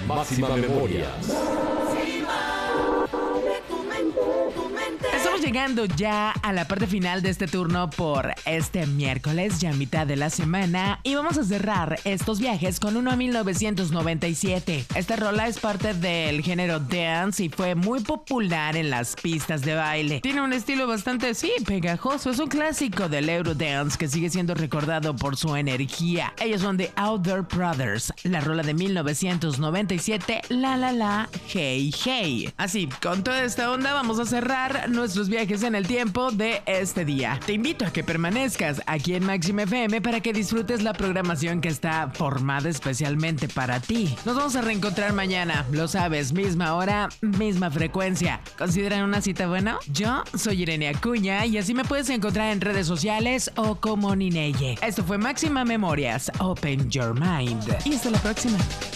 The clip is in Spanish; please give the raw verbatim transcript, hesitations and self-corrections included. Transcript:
Máxima Memorias. Estamos llegando ya a la parte final de este turno por este miércoles, ya mitad de la semana, y vamos a cerrar estos viajes con uno a mil novecientos noventa y siete. Esta rola es parte del género dance y fue muy popular en las pistas de baile. Tiene un estilo bastante, sí, pegajoso. Es un clásico del Eurodance que sigue siendo recordado por su energía. Ellos son The Outdoor Brothers. La rola de mil novecientos noventa y siete, La La La, Hey Hey. Así, con toda esta onda vamos a cerrar nuestros viajes en el tiempo de este día. Te invito a que permanezcas aquí en Máxima F M para que disfrutes la programación que está formada especialmente para ti. Nos vamos a reencontrar mañana, lo sabes, misma hora, misma frecuencia. ¿Consideran una cita bueno? Yo soy Irene Acuña y así me puedes encontrar en redes sociales o como Nineye. Esto fue Máxima Memorias, Open Your Mind. Y hasta la próxima.